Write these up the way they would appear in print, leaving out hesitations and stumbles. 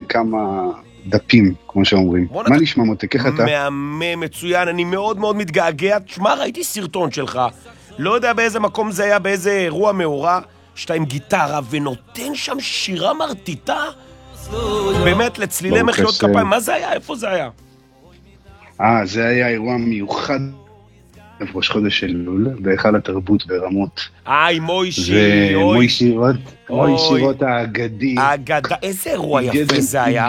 כמה דפים, כמו שאומרים. מה נשמע מותק, איך אתה? מהמם, מצוין, אני מאוד מאוד מתגעגע. תשמע, ראיתי סרטון שלך, לא יודע באיזה מקום זה היה, באיזה אירוע מאורע, שאתה עם גיטרה ונותן שם שירה מרטיטה, באמת לצלילי מחיאות כפיים. מה זה היה? איפה זה היה? זה היה אירוע מיוחד ראש חודש אלול, בהיכל התרבות ברמות. עם מוישי, מוישי רוט האגדי. האגדה, איזה אירוע יפה זה היה.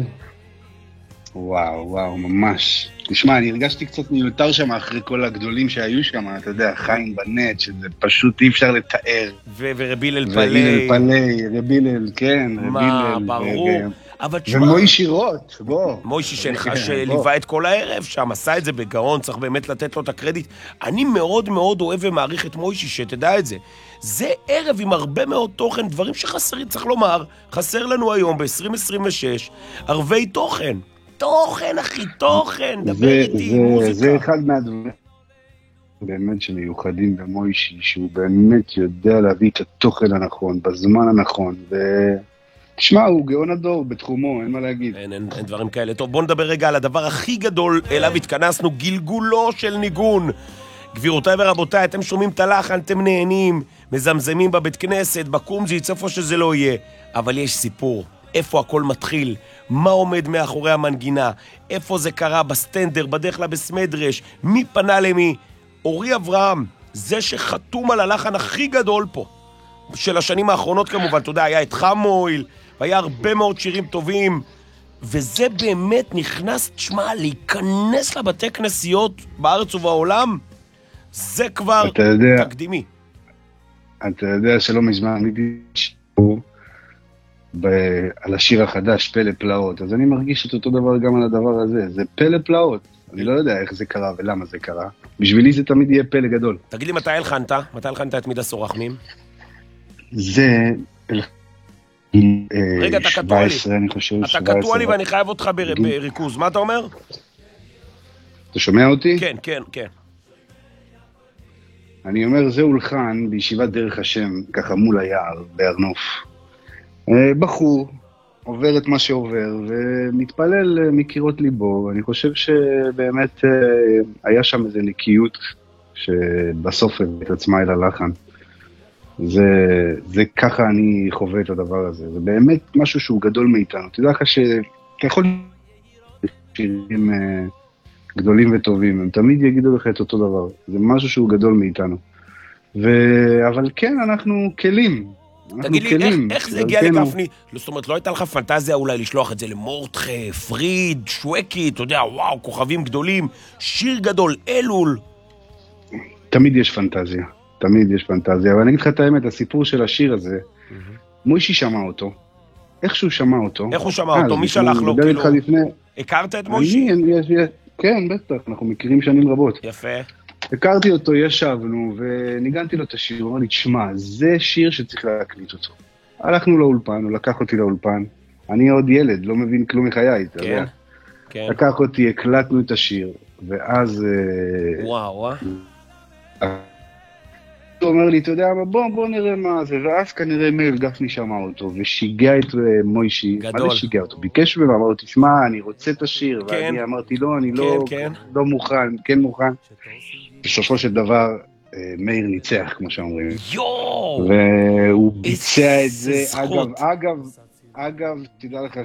וואו, ממש. תשמע, אני הרגשתי קצת מיותר שם אחרי כל הגדולים שהיו שם, אתה יודע, חיים בנט, שזה פשוט אי אפשר לתאר. ורביל אל פלי. רביל אל, כן. מה, ברור. ומוישי רוט, בוא. מוישי שליווה את כל הערב שם, עשה את זה בגאון, צריך באמת לתת לו את הקרדיט. אני מאוד מאוד אוהב ומעריך את מוישי, שתדע את זה. זה ערב עם הרבה מאוד תוכן, דברים שחסרים, צריך לומר, חסר לנו היום ב-2026, ערבי תוכן. תוכן, אחי, תוכן, דבר איתי, מוזיקה. זה אחד מהדברים באמת שמיוחדים במוישי, שהוא באמת יודע להביא את התוכן הנכון, בזמן הנכון, תשמע, הוא גאון הדור בתחומו, אין מה להגיד. אין דברים כאלה. טוב, בוא נדבר רגע על הדבר הכי גדול אליו התכנסנו, גלגולו של ניגון. גבירותיי ורבותיי, אתם שומעים את הלחן, אתם נהנים, מזמזמים בבית כנסת, בקומז'יץ, איפה שזה לא יהיה. אבל יש סיפור, איפה הכל מתחיל, מה עומד מאחורי המנגינה, איפה זה קרה בסטנדר, בדרך כלל בסמדרש, מי פנה למי. אורי אברהם, זה שחתום על הלחן הכי גדול פה, של השנים האחרונות כמובן, אתה יודע, היה את חמויל, והיה הרבה מאוד שירים טובים, וזה באמת נכנס, תשמע, להיכנס לבתי כנסיות בארץ ובעולם, זה כבר תקדימי. אתה יודע שלא מזמן, אני דיבור על השיר החדש, פלא פלאות, אז אני מרגיש את אותו דבר גם על הדבר הזה, זה פלא פלאות, אני לא יודע איך זה קרה ולמה זה קרה, בשבילי זה תמיד יהיה פלא גדול. תגיד לי, מתי הלחנת את מידה סורחמים? זה רגע, אתה קטוע לי. 17, אני חושב. אתה קטוע לי ואני חייב אותך בריכוז. מה אתה אומר? אתה שומע אותי? כן. אני אומר, זה הולחן בישיבת דרך השם, ככה מול היער, בארנוף. בחור עובר את מה שעובר, ומתפלל מקירות ליבו. אני חושב שבאמת היה שם איזו נקיות, שבסוף את עצמה אל הלחן. זה ככה אני חווה את הדבר הזה, זה באמת משהו שהוא גדול מאיתנו, תדע לך שאתה יכול שירים גדולים וטובים, הם תמיד יגידו לך את אותו דבר, זה משהו שהוא גדול מאיתנו, אבל כן, אנחנו כלים. תגיד לי, איך זה הגיע לגפני? זאת אומרת, לא הייתה לך פנטזיה אולי לשלוח את זה למורדכה, פריד, שווקי, אתה יודע, וואו, כוכבים גדולים, שיר גדול, אלול. תמיד יש פנטזיה. תמיד יש פנטזיה, אבל אני אגיד לך את האמת, הסיפור של השיר הזה, מוישי שמע אותו, איך שהוא שמע אותו. איך הוא שמע אותו? מי שלח לו? כאילו, הכרת את מוישי? כן, בטח, אנחנו מכירים שנים רבות. יפה. הכרתי אותו, ישבנו, וניגנתי לו את השיר, הוא אמר לי, תשמע, זה שיר שצריך להקליט אותו. הלכנו לאולפן, הוא לקח אותי לאולפן, אני עוד ילד, לא מבין כלום מחיי, אתה יודע. כן. לקח אותי, הקלטנו את השיר, ואז וואו. הוא אומר לי, אתה יודע, בוא נראה מה זה, ואז כנראה מאיר גפני שמע אותו, ושיגע את מוישי, מה זה שיגע אותו? ביקש ממנו, אמר לו, תשמע, אני רוצה את השיר, ואני אמרתי, לא, אני לא מוכן, כן מוכן. בסופו של דבר, מאיר ניצח, כמו שאומרים. והוא ביצע את זה, אגב, תדע לך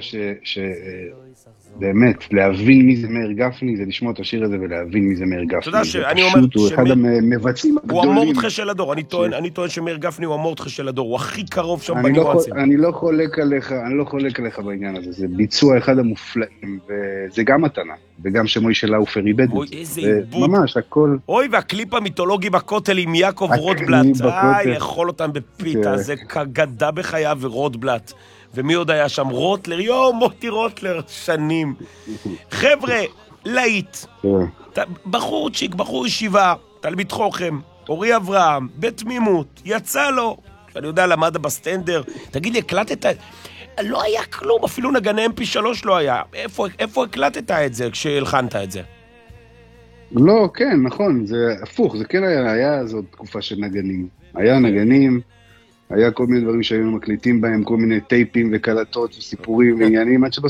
באמת, להבין מי זה מאיר גפני, זה לשמוע את השיר הזה ולהבין מי זה מאיר גפני. אתה יודע שאני אומר הוא אחד המבצעים הגדולים. הוא המורדכה של הדור, אני טוען שמאיר גפני הוא המורדכה של הדור, הוא הכי קרוב שם בניואנסים. אני לא חולק עליך בעניין הזה, זה ביצוע אחד המופלאים, וזה גם מתנה, וגם שמוישי לאופר איבד את זה. ממש, הכל. אוי, והקליפ המיתולוגי בכותל עם יעקב רוטבלט, לאכול אותם בפיתה, זה כגדה בחייו ורוטבלט. ומי עוד היה שם? רוטלר, מוטי רוטלר, שנים. חבר'ה, להיט. בחורצ'יק, בחור ישיבה, תלמיד חוכם, אורי אברהם, בתמימות, יצא לו. אני יודע, למד בסטנדר. תגיד לי, הקלטת? לא היה כלום, אפילו נגני MP3 לא היה. איפה הקלטת את זה כשהלחנת את זה? לא, כן, נכון, זה הפוך, זה כן היה זאת תקופה של נגנים. היה נגנים, היה כל מיני דברים שהיינו מקליטים בהם, כל מיני טייפים וקלטות וסיפורים ועניינים, עד